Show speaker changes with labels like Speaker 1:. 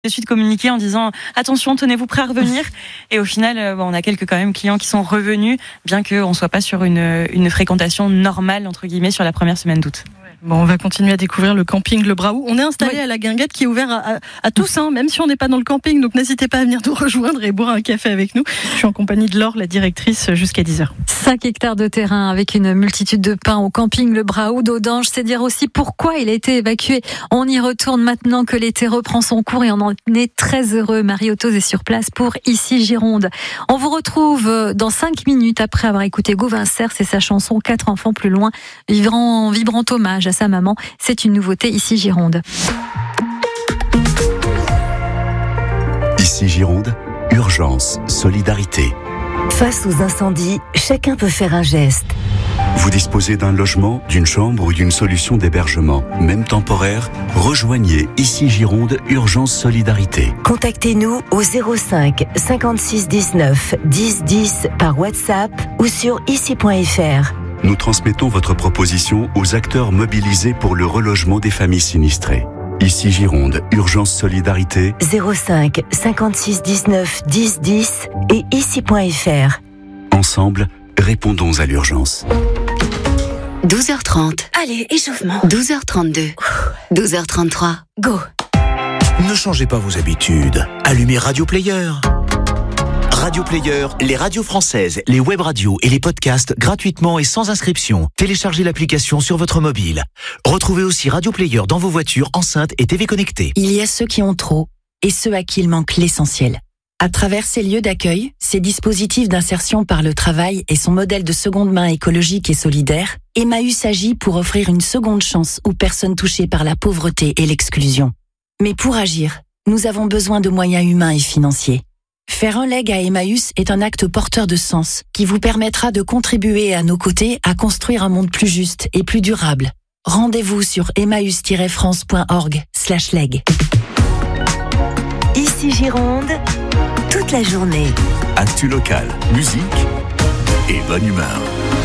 Speaker 1: de suite communiqué en disant attention, tenez-vous prêts à revenir. Et au final, on a quelques quand même clients qui sont revenus, bien qu'on soit pas sur une fréquentation normale entre guillemets sur la première semaine d'août.
Speaker 2: Bon, on va continuer à découvrir le camping Le Braou. On est installé à la Guinguette qui est ouvert à tous, même si on n'est pas dans le camping. Donc n'hésitez pas à venir nous rejoindre et boire un café avec nous. Je suis en compagnie de Laure, la directrice, jusqu'à 10h.
Speaker 3: 5 hectares de terrain avec une multitude de pins au camping Le Braou d'Audange. C'est dire aussi pourquoi il a été évacué. On y retourne maintenant que l'été reprend son cours et on en est très heureux. Marie Autos est sur place pour Ici Gironde. On vous retrouve dans 5 minutes après avoir écouté Gauvin Cers et sa chanson 4 enfants plus loin, vibrant hommage à sa maman. C'est une nouveauté Ici Gironde.
Speaker 4: Ici Gironde, urgence, solidarité.
Speaker 5: Face aux incendies, chacun peut faire un geste.
Speaker 4: Vous disposez d'un logement, d'une chambre ou d'une solution d'hébergement, même temporaire, rejoignez Ici Gironde, urgence, solidarité.
Speaker 5: Contactez-nous au 05 56 19 10 10 par WhatsApp ou sur ici.fr.
Speaker 4: Nous transmettons votre proposition aux acteurs mobilisés pour le relogement des familles sinistrées. Ici Gironde, urgence solidarité.
Speaker 5: 05 56 19 10 10 et ici.fr.
Speaker 4: Ensemble, répondons à l'urgence.
Speaker 6: 12h30.
Speaker 7: Allez, échauffement.
Speaker 6: 12h32. 12h33.
Speaker 7: Go.
Speaker 8: Ne changez pas vos habitudes. Allumez Radio Player. Radio Player, les radios françaises, les web radios et les podcasts gratuitement et sans inscription. Téléchargez l'application sur votre mobile. Retrouvez aussi Radio Player dans vos voitures, enceintes et TV connectées.
Speaker 9: Il y a ceux qui ont trop et ceux à qui il manque l'essentiel. À travers ces lieux d'accueil, ces dispositifs d'insertion par le travail et son modèle de seconde main écologique et solidaire, Emmaüs agit pour offrir une seconde chance aux personnes touchées par la pauvreté et l'exclusion. Mais pour agir, nous avons besoin de moyens humains et financiers. Faire un leg à Emmaüs est un acte porteur de sens qui vous permettra de contribuer à nos côtés à construire un monde plus juste et plus durable. Rendez-vous sur emmaüs-france.org/leg.
Speaker 5: Ici Gironde, toute la journée.
Speaker 4: Actu local, musique et bonne humeur.